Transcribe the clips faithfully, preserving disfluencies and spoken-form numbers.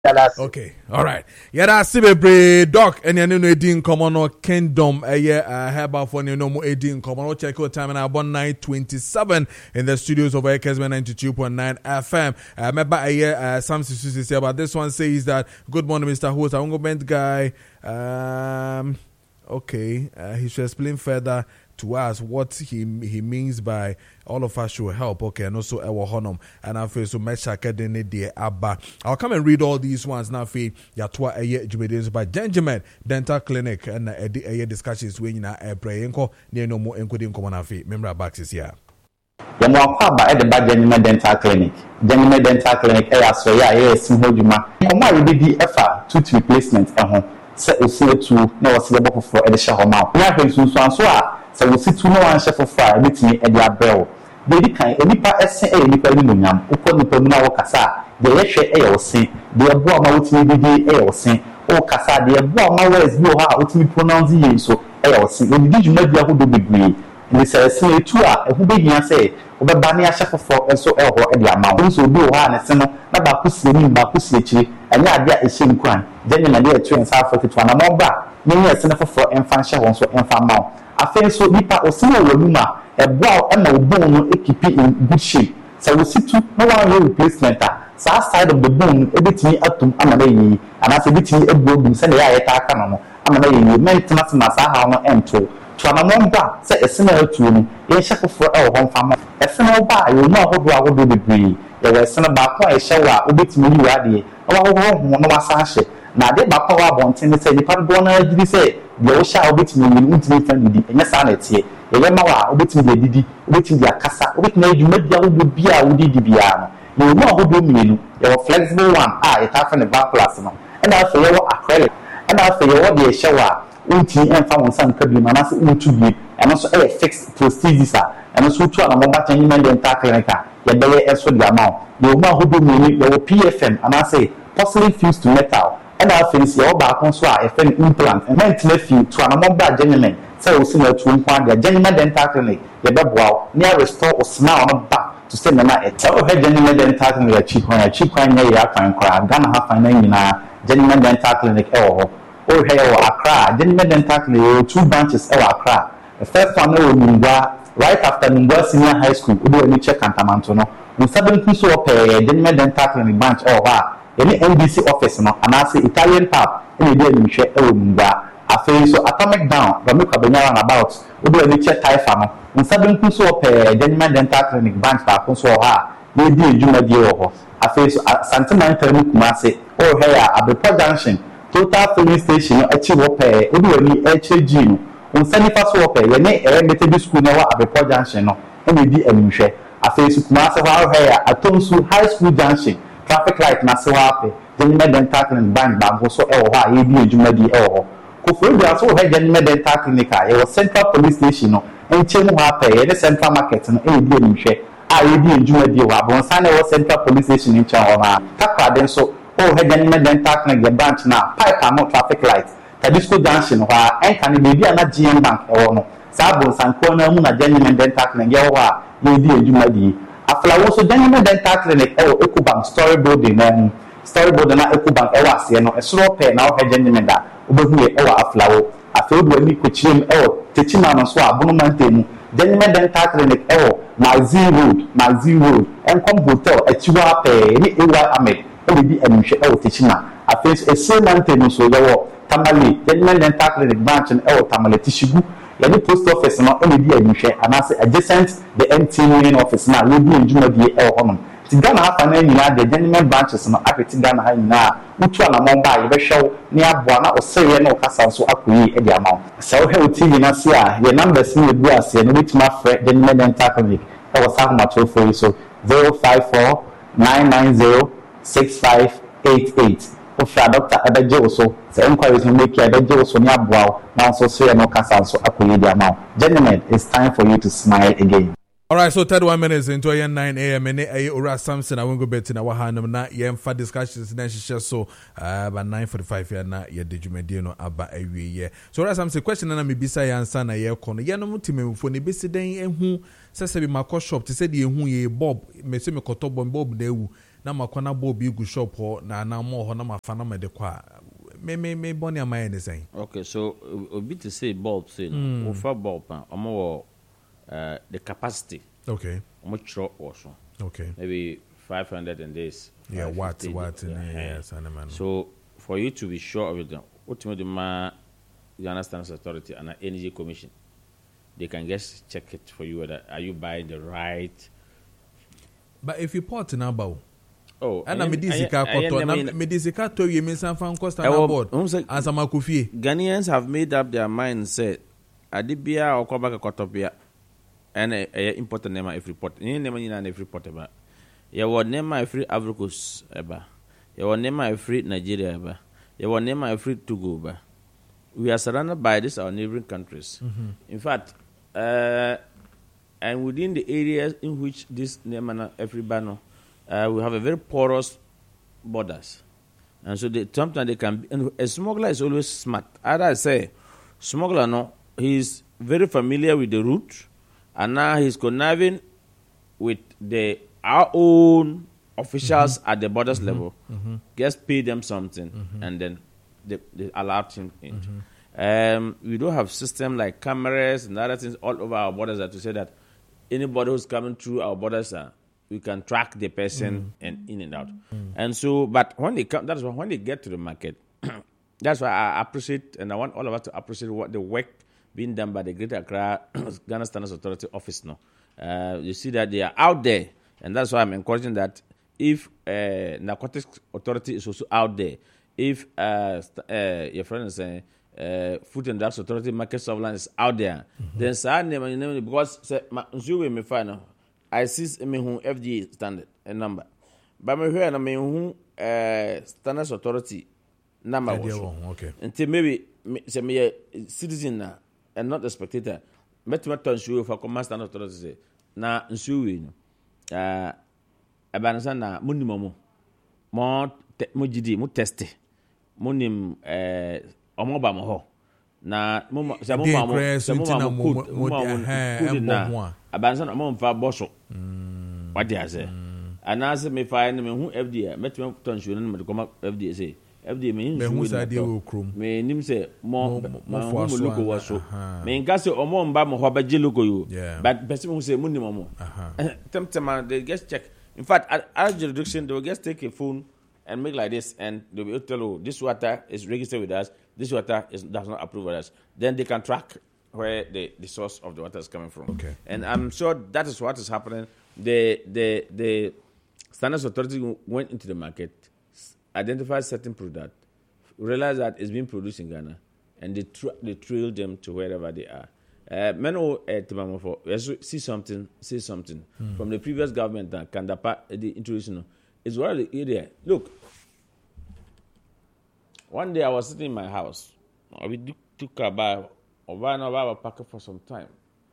Okay, all right. Yeah, that's Sibebre Doc and you know Edin Common Kingdom. Uh, yeah, uh, herbal for you know more Edin Common. Check out time now about nine twenty-seven in the studios of Ekesman ninety-two point nine F M. I remember I hear uh, some Susie say about this one says that good morning, Mister Host. I'm going to guy. Um, okay, uh, he should explain further to us what he he means by all of us should help. Okay, and also our honum and I feel so much academy dear Abba. I'll come and read all these ones now. Fee Yatwa a year Jumedins by Benjamin Dental Clinic and a year discussions when you a pray enco near no more including common fee. Member box is here. Yamwa by the bad Benjamin Dental Clinic. Benjamin Dental Clinic, a so ya, yes, Hojuma. Come on, we did effort tooth replacement at home. Set a C O two, no syllable for the Shahoma. We have been soon so. So we sit to no one chef of fire, meeting at their bell. They can any part as a nipa minimum, upon the Pamina or Cassa, the Leshe A O C, the Abua ultimately A O C, or Cassa, the Abua Mawes know how ultimately pronounce the so A O C. When did you make the who do degree? And this is a two a who begin say, over Bania chef of four and so L or Edia Mount, so do one and send about Pussy, Bapusi, and Yadia is same crime. Then in a year two and South Africa to an amount. Many a senator for infant shall so infant mount. I feel so nipa or similar Luma, a bow and no bone equipped in good shape. So we sit to no one replacement. So outside of the bone, everything up to Amanayi, and as a bit a boom, send the attack on Amanayi, maintenance Massa and two. To an amount bar, say a similar to me, a shackle for our home farmer. A similar bar, you know what I will do degree. There was some about a shower, a bit me ready, or home, no sashay. Now they back power wanting to say the part born did say the shall bit me intimate friendly and yes sanity. A yamawa bit me the didi, waiting their cassa, which made you make the would be a woody dibiano. You know who do mean your flexible one, I half and a back plasma, and I feel your acrylic, and I feel your dear shower, unti and found some cabin and as it to be, and also a fixed prosthesis, and also to a moment and human and tacklenica, your belly as for the amount. You know who do mean your P F M, and I say possibly fused to metal. And I finish your back on swat a fen implant and then to you to an amount gentlemen. So similar to one the Gentleman Dental Clinic, the Babwell, near restore or smile on back to send the night. Tell her Gentleman Dental Clinic a cheap one, a cheap one, a can cry. Gonna have an name in a Gentleman Dental Clinic or or hair or Accra. Gentleman Dental Clinic, two branches or Accra. The first one will Mungwa right after Mungwa Senior High School, Udo and check Antamantono. We suddenly saw a Gentleman Dental Clinic branch or her. Any N B C office no and I say Italian pub any day in share Elmba. I feel so atomic down, but look about we do any check typha no. In seven so pay Gentleman Dental Clinic branch back on so ha. They do Juma deal. I feel so sentimental Kumasi or here at the Junction. Total filling station achieve pay we do any H G no. On seventy first so pay any air Methodist school now at the Junction no. Any day in share. I feel so Kumasi how here at Tonsu High School Junction. Traffic light na se wape Gentleman Dental Clinic bank bank so e wo ha e bi adwuma di e wo ko fo dia so he Gentleman Dental Clinic e wo Central Police Station no enche mu ha pa e the Central Market no e bi enhwe a e bi adwuma di wo abon san e wo Central Police Station enche ho ma takwa den so o he Gentleman Dental Clinic the branch na pipe am traffic light Tadisco Junction ho a en kan be bi ana G M bank e wo no sa abon san ko na mu na Gentleman Dental Clinic ye wo a e bi adwuma di Afla so Gentleman Dental Clinic e Ecobank story building na story building na Ecobank e wase no e soro pe na o he Gentleman da obehu e wa afla wo afla do ani kochirem e o techima no so abono mantemu Gentleman Dental Clinic e o Mazi Road Mazi Road Enkom Hotel achiwa pe ni Ewa Ahmed e bi anhwe e o techima afla e se mantemu so ye wo Tamale Gentleman Dental Clinic branch e o Tamale Tishigu the post office no only be admission and as adjacent the M T main office now will be in Juma D L honum. Tigana happen na the Gentleman branches no afeti Ghana ha na mutu na momba ye be hwew ne aboa or say no kasa so akoyi e di amount. So he T V na se a your numbers ni be ase no bituma frɛ Gentleman Dental Clinic e wo sa homa to for you so zero five four nine nine zero six five eight eight. Doctor Abejo so the inquiries will make Abejo so near Bow now so say no cancer so akuyi amount. Gentlemen, it's time for you to smile again. All right, so thirty-one minutes into nine a.m. and a Ora Samson. I won't go bet in our hand. Na yem for discussions then she so uh by nine forty-five here na ye did you medino aba every year. So Ora Samson question na me bisa ya answer na ye kono. Ye no mutime for ne besi den ehu sese bi makọ shop to say the ehu ye Bob me se me koto bomb Bob na ewu na makwana bo bi gu shop ho na na mo ho na mafa na mede kwa me me me boni amaye ne sen. Okay, so obi to say bulb say mm. no for bulb omo uh the capacity. Okay. Omo chro also. Okay. Maybe five hundred in this. Yeah, what what in yeah, yes, so for you to be sure of it, ultimately the Ghana Standards Authority and the Energy Commission, they can just check it for you whether are you buying the right. But if you port in about oh, and I'm medisika koto na medisika to you mean some fan cost and board as a makufie. Ghanaians have made up their mind said adibia or come back a kotopia and a important name every port. You name in every port about. You will name my free Africus eba. You will name my free Nigeria eba. You will name my free Togo eba. We are surrounded by this our neighboring countries. Mm-hmm. In fact, uh, and within the areas in which this Nemana every banner, uh, we have a very porous borders, and so they, sometimes they can. Be, and a smuggler is always smart. As I say, smuggler no, he's very familiar with the route, and now he's conniving with the our own officials mm-hmm. at the borders mm-hmm. level. Mm-hmm. Just pay them something, mm-hmm. and then they, they allow him in. Mm-hmm. Um, we do have systems like cameras and other things all over our borders that to say that anybody who's coming through our borders, uh, we can track the person mm. and in and out. Mm. And so, but when they come, that's why when they get to the market, that's why I appreciate, and I want all of us to appreciate what the work being done by the Greater Accra Ghana Standards Authority office now. Uh, you see that they are out there, and that's why I'm encouraging that if uh, Narcotics Authority is also out there, if uh, uh, your friend is saying, Uh, Food and Drugs Authority market surveillance is out there. Mm-hmm. Then say name and name because say nsuwe me final. I see me who F D A standard a number. But me here na me who uh, Standards Authority number was. Okay. Until maybe say me a citizen na and not a spectator. Met me to nsuwe for command Standards Authority say na nsuwe no. Uh, abanasa na munimo mo mo mo gidi mo teste mo nim uh, omo ba mo ho na mo se mo ma mo se mo ma mo code mo na abansa na mo mfa boso what dey say anase me fa na me hu F D A metem tonsuo no me ko F D A say F D A me hu say dey wo krom me nim say mo mo mo logo wo so me nka say omo mba mo ho ba je logo yo but person who say mo nim mo temtem they just check. In fact at our jurisdiction they will just take a phone and make like this, and they will tell you this water is registered with us, this water is does not approve with us. Then they can track where the, the source of the water is coming from. Okay. And I'm sure that is what is happening. The the the Standards Authority went into the market, identified certain product, realized that it's being produced in Ghana, and they tra- they trailed them to wherever they are. Uh, Meno uh, see something, say something hmm. from the previous government that can the introduction. It's one of the area. Look, one day I was sitting in my house. We took a bar, or one of our packet for some time.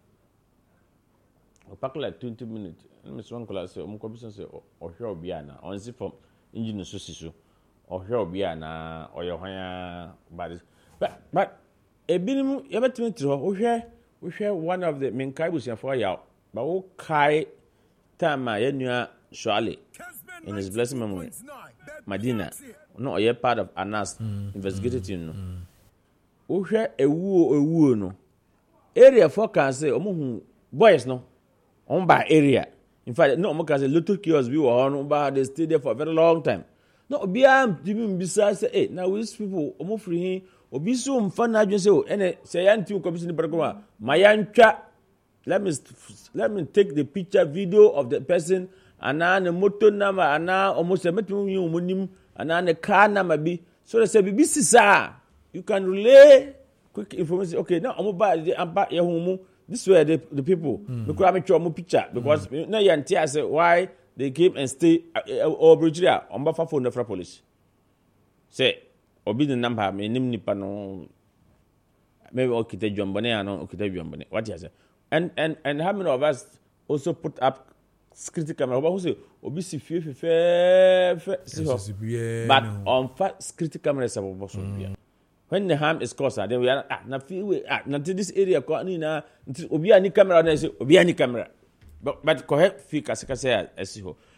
We packed like twenty minutes. And Mister Uncle said, "I'm going to say, or here Biana, or see from engine so or here Biana, or your higher bodies." But but a minimum, you ever to me, we share we share one of the main cables here for you. But we kai time my annual surely. In his blessed memory, Medina, no, you're part of Anas mm, investigative team. No, who share a woo, a woo, no area for can say, oh, boys, no, on by area. In fact, no, because a little kiosk we were on by they stayed there for a very long time. No, beyond even besides, hey, now these people, almost free, or be so fun. I just say, and say, Auntie, commission, my ancha. Let me let me take the picture, video of the person. Ana ne motor number ana almost a metum munim ana ne car number be so they say B B C sir you can relay quick information. Okay, now I'm about about your home this way the, the people mm. because I'm sure more picture because mm. now you anti say why they came and stay or bridge there on ba phone the police say obi the number me nim nipa no maybe okita dwombone ano okita dwombone what you say and and and how many of us also put up security camera who say obi si fie fe fe see but on fa security camera say bobo so bia when the harm is caused then we are ah na feel we ah na this area ko ni na obi ani camera na say obi ani camera but but ko he fee kase kase asi ho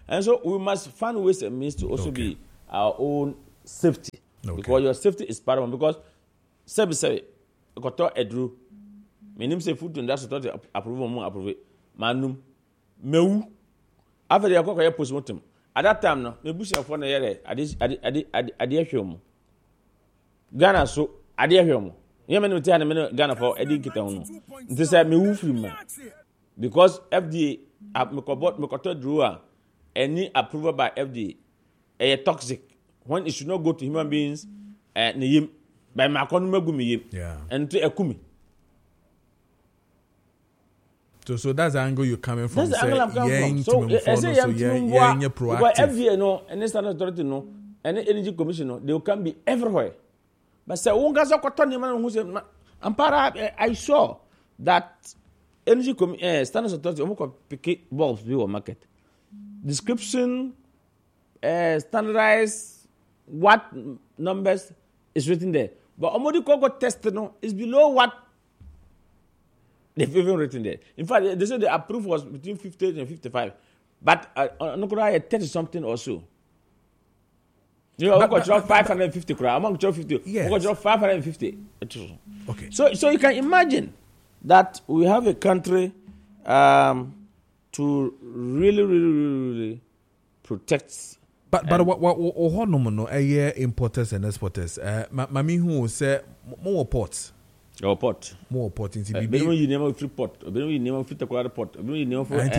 And so we must find ways and means to also okay. be our own safety. Okay. Because your safety is paramount. Because, say, say, koto edru, meaning say food to that sort of approval more approve. Manum, meu, after the akoya postmortem. At that time, no, me bush for na yere. Adi, adi, adi, adi, adi, adi, Ghana so adi ehwemo ye me no te na me Ghana for edi kita ho no nti say me wu free man because F D A me ko me ko to draw any approval by F D A eh toxic when it should not go to human beings eh ne yim by ma ko no magu me yim yeah and to ekumi so so that's the angle you're coming from. That's the angle I'm coming from. So I say yeah yeah proactive because F D A no and standard authority no and energy commission no they can be everywhere. But say ungaza kotoni man who say ampara I saw that energy com eh, standards authority omo pick bulbs be on market description uh, standardized what numbers is written there but omodi ko got tested no is below what they've even written there. In fact they said the approved was between fifty and fifty-five but uh, no could I thirty something or so. You know, but, but, five hundred fifty crore. Among fifty, yes. We got five hundred fifty. Okay. So, so you can imagine that we have a country um, to really, really, really, really protect. But but what what what no no eh importers and exporters. Uh, mami who say more ports. Your port. More port in T B. But you never free port. But you never free to port. But you never for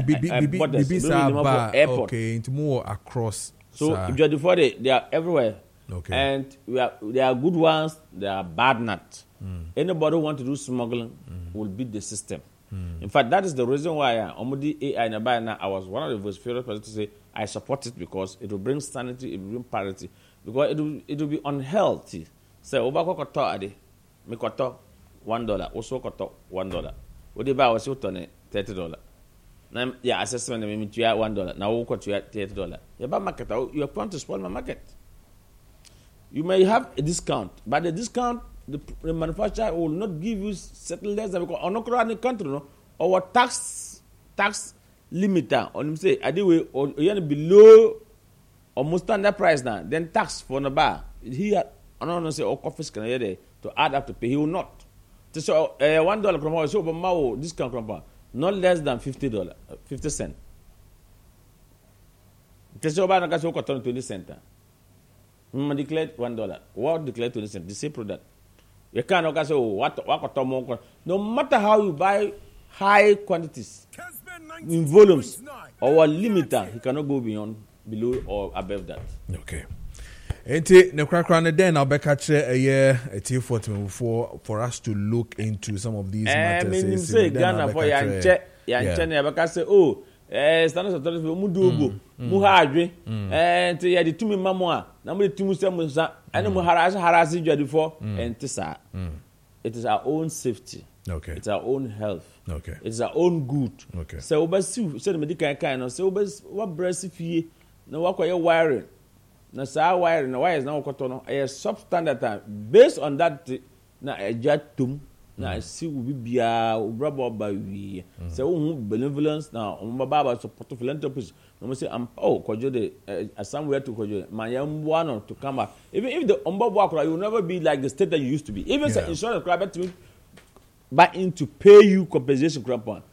airport. Okay, into more across. So if you're before they, they are everywhere. Okay. And we are there are good ones, there are bad nuts. Mm. Anybody who want to do smuggling mm. will beat the system. Mm. In fact, that is the reason why uh, Omudi A I now I was one of the most favorite persons to say I support it because it will bring sanity, it will bring parity. Because it will it will be unhealthy. So Obako koto ade, me koto one dollar, also koto one dollar. What they buy was thirty dollars. Now, yeah, assessment me to one dollar. Now, we got to thirty dollars. You buy market. You are trying to spoil my market. You may have a discount, but the discount the, the manufacturer will not give you certain less than because on the country, no, our tax tax limiter on him say, I do or you below almost standard price now. Then tax for the bar. He I don't know say or coffee can there to add up to pay. He will not. So uh, one dollar from so but discount from not less than fifty dollars, fifty cents. Just over the gas work twenty cents. Hmm, declared one dollar. What declared twenty cents? The same product. You can't say, oh, what, what, more. No matter how you buy high quantities in volumes or limiter, he cannot go beyond, below, or above that. Okay. Enti ne krakra ne den na obeka kire eye eti forty for for us to look into some of these matters. I mean say Ghana for ya nche ya nche na obeka say oh eh standards authority mu dogo mu ha adwe eh enti ya de tumi mamo a na mu de tumi sem nsa ene mu harase harase dwade for enti sa. It is our own safety. Okay. It's our own health. Okay. It's our own good. Okay. So obesi say me di kan kan no say obesi what breast fie na wakoye wiring. Na sa wire na wires na okoto no a substandard time based on that na ejatum na si ubi bia obrabo ba wi say wo benevolence na o baba support philanthropy no say am oh kojo de uh, somewhere to kojo man yam one to come back even if the ombo akura you will never be like the state that you used to be even yeah. say insurance crab to buy in to pay you compensation crap on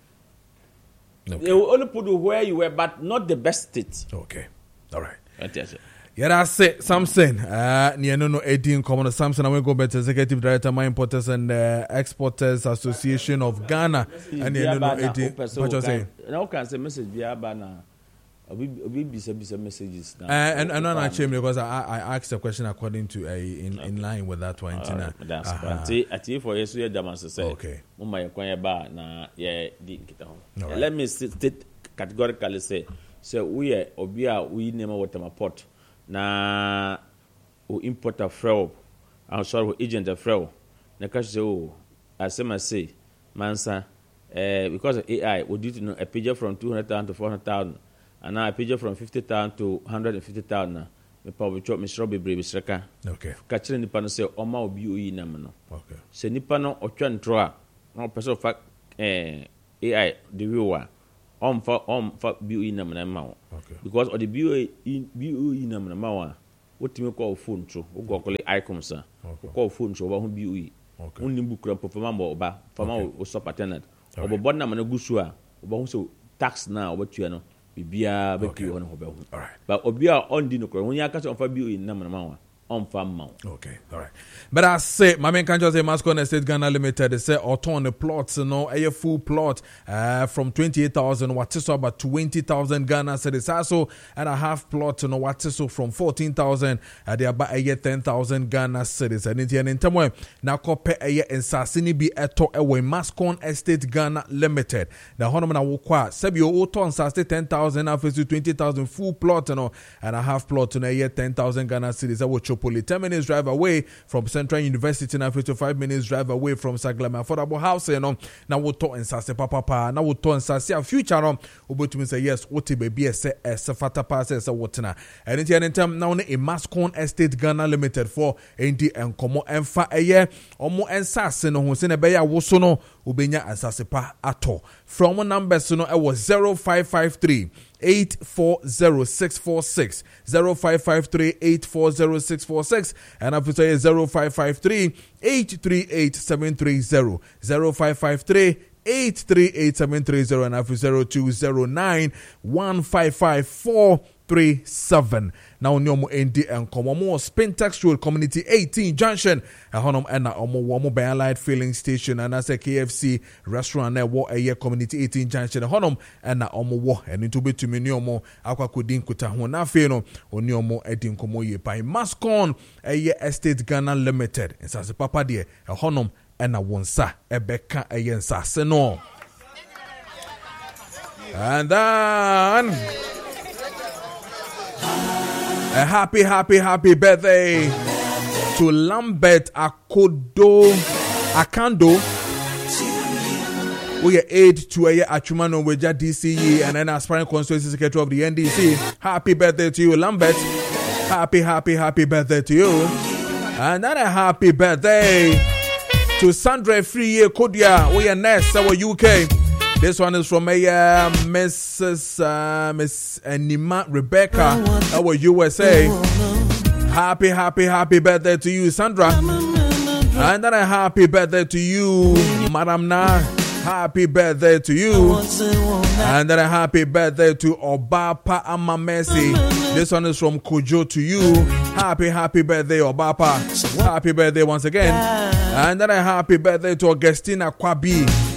okay. They will only put you where you were but not the best state. Okay, all right. Yes, yeah, that's it. Samson, uh, no no eighteen common Samson. I'm going to go back to Executive Director, My Importers and uh, Exporters Association of Ghana. And yeah, no eighteen. What you saying? Now can say message via banner. We we be some messages now. Uh, and and I'm ashamed because I I asked a question according to a in, in line with that one. Uh, that's uh-huh. At for yes we demonstrate say. Okay. Mama yakwan ba na yeah di kita ho. Let me state categorically say so we are obia we name what my port. Na o importer frau I'm sorry agent frau na ka say oh as I say mansa eh because of A I we do to know a page from two hundred thousand to four hundred thousand and now a page from fifty thousand to one hundred fifty thousand me probably chop me shrub be sreka okay ka kire nipa no say o ma obi oyi na me no okay se nipa no otwa ntro a no person fact eh A I the viewer on for on for B O E number na ma. Okay. Because of the B O E B O E number na ma what me call phone to o go call icon sir. Okay. Call phone to o B O E. Okay. Unni book ram performa mo ba fama o support tenant. Obo bod na na gusu a obo so tax na obetua no bibia be pio ho no obo. All right. But obi a on di no kro when aka so on for B O E number na ma on farm mount. Okay, all right. But I say, my man can't just say Mascon Estate Ghana Limited. They say auto the plots, you know, a full plot uh, from twenty-eight thousand, what is so about twenty thousand Ghana cedis. Also, and a half plot, you know, what is so from fourteen thousand, uh, they are about a year ten thousand Ghana cedis. And in the time, now copy a year in Sassini be a to away Mascon Estate Ghana Limited. The Honorman Awukwa, Sabio auto and Sassy ten thousand, after twenty thousand full plot, you know, and a half plot, in a year ten thousand Ghana cedis. I will chop ten minutes drive away from Central University and fifty-five minutes drive away from Saglama Affordable House. You know, now we'll talk and say papa, now we'll talk and say a future. No, we to say yes. What baby a say a fata pass as a water. And in time now a Mascon Estate Ghana Limited for N and Como and fa a year or more and sass no who's in a bay wosono ubenya and sasepa ato. From one number so no it was zero five five three eight four zero six four six zero five five three eight four zero six four six and I have to say zero five five three eight three eight seven three zero zero five five three eight three eight seven three zero and I have to zero two zero nine one five five four three seven. Now nyomo N and Como more Spintex Road Community eighteen Junction a honum and a omo womo by Allied Filling Station and as a K F C restaurant there war a year Community eighteen Junction a honum and a omo war and into bit to me nyomo aqua kudin kuta hona feno or nyomo edin komo ye by Mascon a year Estate Ghana Limited and as a papa dear a honum and a wonsa a beka a yensa seno and then a happy, happy, happy birthday to Lambert Akodo Akando. We are aide to a Achumano Weja D C E and then aspiring constituency secretary of the N D C. Happy birthday to you, Lambert. Happy, happy, happy birthday to you. And then a happy birthday to Sandra Free Kodia. We are next, our U K. This one is from a uh, Missus Uh, Miss Nima Rebecca, our U S A. Happy, happy, happy birthday to you, Sandra. And then a happy birthday to you, Madam Na. Happy birthday to you. And then a happy birthday to Obapa Amma Mercy. This one is from Kojo to you. Happy, happy birthday, Obapa. Happy birthday once again. And then a happy birthday to Augustina Kwabi.